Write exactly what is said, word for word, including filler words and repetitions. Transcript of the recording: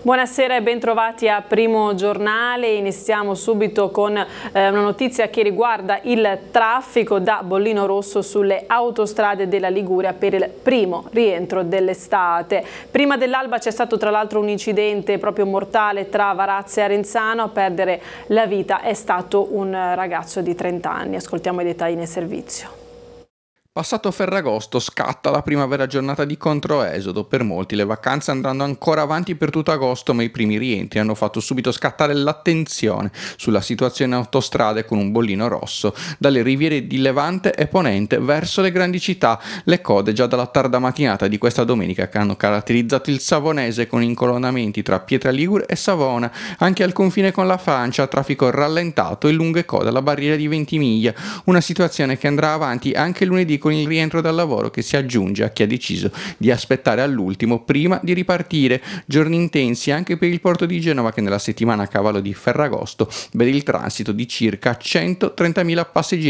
Buonasera e bentrovati a Primo Giornale. Iniziamo subito con eh, una notizia che riguarda il traffico da bollino rosso sulle autostrade della Liguria per il primo rientro dell'estate. Prima dell'alba c'è stato tra l'altro un incidente proprio mortale tra Varazze e Arenzano. A perdere la vita è stato un ragazzo di trenta anni. Ascoltiamo i dettagli nel servizio. Passato Ferragosto scatta la primavera giornata di controesodo. Per molti le vacanze andranno ancora avanti per tutto agosto, ma i primi rientri hanno fatto subito scattare l'attenzione sulla situazione in autostrade con un bollino rosso. Dalle riviere di Levante e Ponente verso le grandi città, le code già dalla tarda mattinata di questa domenica che hanno caratterizzato il Savonese con incolonnamenti tra Pietraligure e Savona. Anche al confine con la Francia, traffico rallentato e lunghe code alla barriera di Ventimiglia. Una situazione che andrà avanti anche lunedì con il rientro dal lavoro, che si aggiunge a chi ha deciso di aspettare all'ultimo prima di ripartire. Giorni intensi anche per il porto di Genova, che nella settimana a cavallo di Ferragosto vede il transito di circa centotrentamila passeggeri